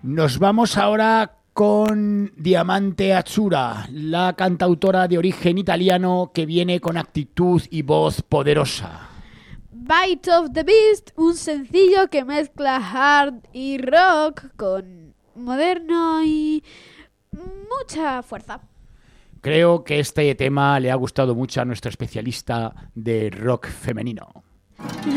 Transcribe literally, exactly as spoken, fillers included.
Nos vamos ahora con Diamante Azzurra, la cantautora de origen italiano que viene con actitud y voz poderosa. Bite of the Beast, un sencillo que mezcla hard y rock con moderno y mucha fuerza. Creo que este tema le ha gustado mucho a nuestro especialista de rock femenino.